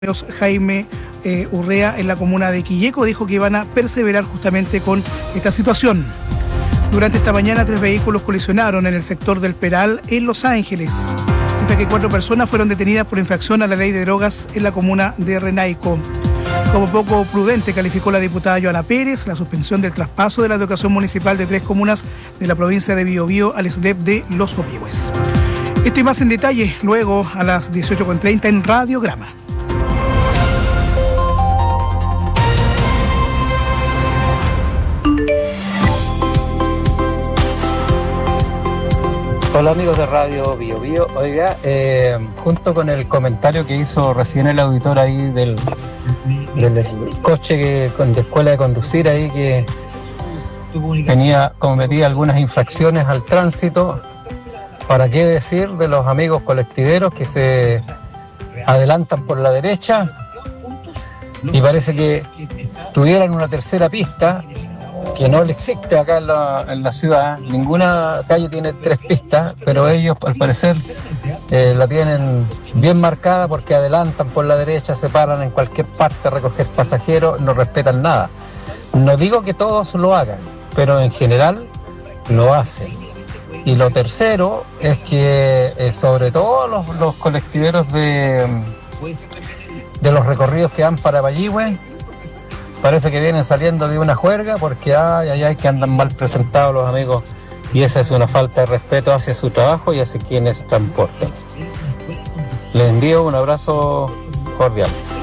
Jaime Urrea en la comuna de Quilleco dijo que iban a perseverar justamente con esta situación. Durante esta mañana 3 vehículos colisionaron en el sector del Peral en Los Ángeles, mientras que 4 personas fueron detenidas por infracción a la ley de drogas en la comuna de Renaico. Como poco prudente calificó la diputada Joana Pérez la suspensión del traspaso de la educación municipal de 3 comunas de la provincia de Biobío al SLEP de Los Opihue. Esto y más en detalle luego a las 18:30 en Radiograma. Hola amigos de Radio Biobío. Oiga, junto con el comentario que hizo recién el auditor ahí del coche de escuela de conducir ahí que cometía algunas infracciones al tránsito, ¿para qué decir de los amigos colectiveros que se adelantan por la derecha y parece que tuvieran una tercera pista que no existe acá en la ciudad? Ninguna calle tiene 3 pistas, pero ellos al parecer la tienen bien marcada porque adelantan por la derecha, se paran en cualquier parte a recoger pasajeros, no respetan nada. No digo que todos lo hagan, pero en general lo hacen. Y lo tercero es que sobre todo los colectiveros de los recorridos que van para Bayihue, parece que vienen saliendo de una juerga porque hay que andan mal presentados los amigos, y esa es una falta de respeto hacia su trabajo y hacia quienes transportan. Les envío un abrazo cordial.